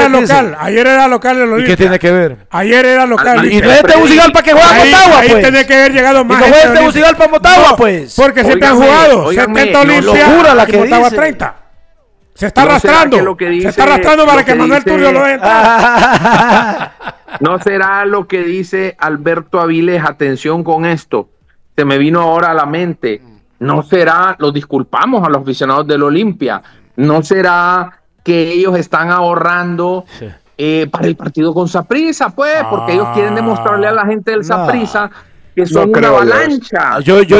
era local. Ayer era local el Olimpia. ¿Y qué tiene que ver? Ayer era local. Y no es Tegucigalpa que juega Motagua, pues. Ahí tiene que haber llegado más. ¿Y cómo es Tegucigalpa Motagua, pues? Porque se te han jugado 70 Olimpia locura la que Motagua dice. 30. Se está arrastrando. Se está arrastrando para que Manuel Turbio lo entre. No será lo que dice Alberto Avilés, atención con esto, se me vino ahora a la mente, no será, los disculpamos a los aficionados del Olimpia, no será que ellos están ahorrando para el partido con Saprissa, pues, porque ellos quieren demostrarle a la gente del Saprissa que son una avalancha,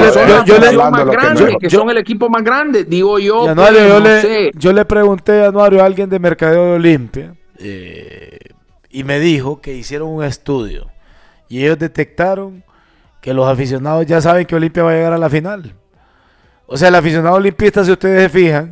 que son el equipo más grande, digo yo. Anuario, yo le pregunté a Anuario, a alguien de Mercadeo de Olimpia, y me dijo que hicieron un estudio y ellos detectaron que los aficionados ya saben que Olimpia va a llegar a la final. O sea, el aficionado olimpista, si ustedes se fijan,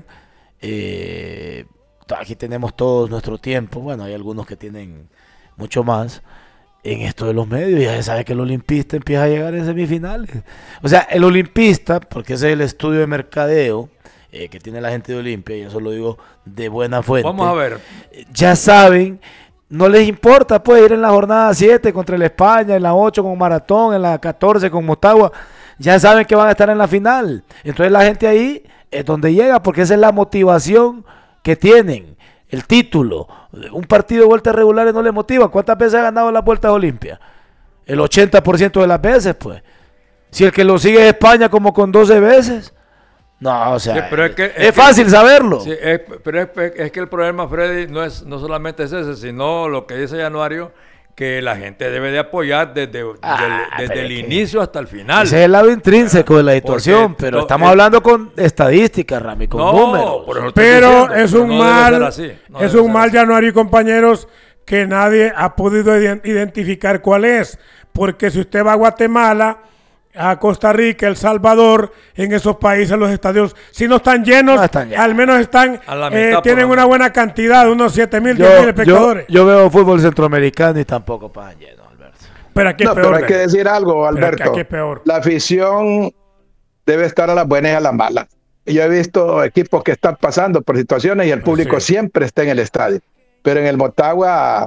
aquí tenemos todo nuestro tiempo, bueno, hay algunos que tienen mucho más en esto de los medios, ya se sabe que el olimpista empieza a llegar en semifinales. O sea, el olimpista, porque ese es el estudio de mercadeo que tiene la gente de Olimpia, y eso lo digo de buena fuente. Vamos a ver. Ya saben, no les importa pues ir en la jornada 7 contra el España, en la 8 con Maratón, en la 14 con Motagua, ya saben que van a estar en la final. Entonces la gente ahí es donde llega, porque esa es la motivación que tienen, el título. Un partido de vueltas regulares no les motiva. ¿Cuántas veces ha ganado las vueltas Olimpia? El 80% de las veces, pues. Si el que lo sigue es España como con 12 veces, no, o sea, sí, es fácil saberlo. Sí, pero es que el problema, Freddy, no solamente es ese, sino lo que dice Januario, que la gente debe de apoyar desde el inicio hasta el final. Ese es el lado intrínseco de la situación, pero estamos hablando con estadísticas, Rami, con números. Pero es un mal, Januario y compañeros, que nadie ha podido identificar cuál es. Porque si usted va a Guatemala, a Costa Rica, El Salvador, en esos países los estadios, si no están llenos, al menos están tienen una buena cantidad, unos 7,000, 10,000 espectadores. Yo veo fútbol centroamericano y tampoco pasan llenos, Alberto. Pero aquí es peor. Pero hay que decir algo, Alberto. Aquí es peor. La afición debe estar a las buenas y a las malas. Yo he visto equipos que están pasando por situaciones y el público siempre está en el estadio. Pero en el Motagua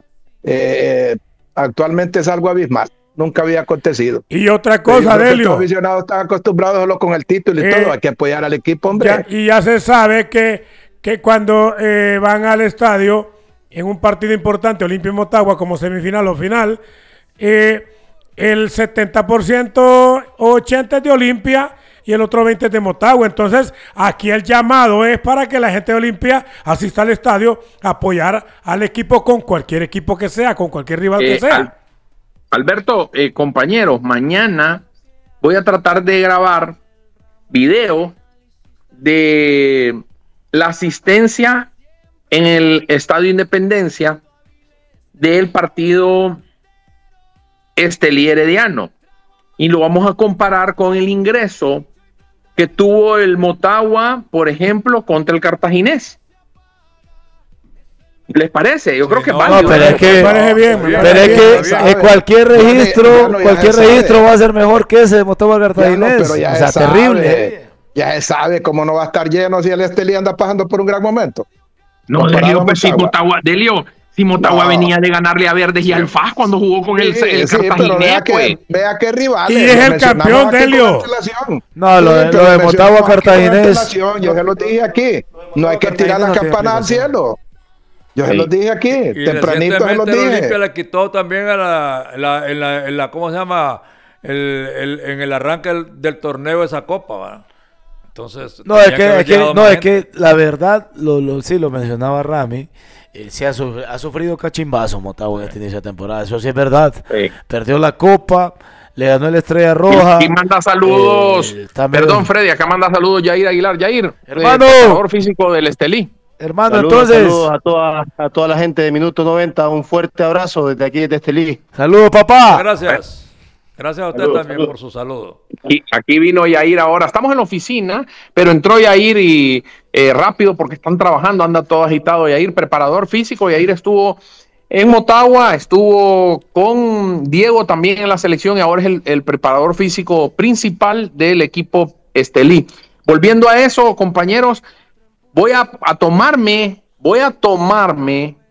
actualmente es algo abismal. Nunca había acontecido. Y otra cosa, Delio. Los aficionados están acostumbrados solo con el título y todo. Hay que apoyar al equipo, hombre. Ya se sabe que cuando van al estadio en un partido importante, Olimpia y Motagua, como semifinal o final, el 70% o 80% es de Olimpia y el otro 20% es de Motagua. Entonces, aquí el llamado es para que la gente de Olimpia asista al estadio a apoyar al equipo con cualquier equipo que sea, con cualquier rival que sea. Alberto, compañeros, mañana voy a tratar de grabar video de la asistencia en el Estadio Independencia del partido Estelí Herediano y lo vamos a comparar con el ingreso que tuvo el Motagua, por ejemplo, contra el Cartaginés. ¿Les parece? Yo creo que es válido. No, pero es que, cualquier registro va a ser mejor que ese de Motagua Cartaginés. O sea, terrible. Ya se sabe cómo no va a estar lleno si el Estelí anda pasando por un gran momento. No, Delio, pues si Motagua venía de ganarle a Verdes y al FAS cuando jugó con el Cartaginés, pues. Vea qué rival. Y es el campeón, Delio. No, lo de Motagua Cartaginés. Yo se lo dije aquí. No hay que tirar las campanas al cielo. Yo se los dije aquí, y tempranito se los dije. Olimpia le quitó también a la ¿cómo se llama? En el arranque del torneo esa copa, ¿verdad? Entonces, es que la verdad, sí lo mencionaba Rami, sí ha sufrido cachimbazos Motagua en este inicio de temporada, eso sí es verdad. Sí. Perdió la copa, le ganó el Estrella Roja. Y manda saludos. Perdón, Freddy, acá manda saludos Yair Aguilar. Yair, hermano, jugador físico del Estelí. Hermano, saludos a toda la gente de Minuto 90, un fuerte abrazo desde aquí, desde Estelí. Saludos, papá. Gracias a usted también por su saludo. Aquí vino Yair ahora, estamos en la oficina, pero entró Yair y rápido porque están trabajando, anda todo agitado Yair, preparador físico. Yair estuvo en Motagua, estuvo con Diego también en la selección y ahora es el preparador físico principal del equipo Estelí. Volviendo a eso, compañeros, voy a tomarme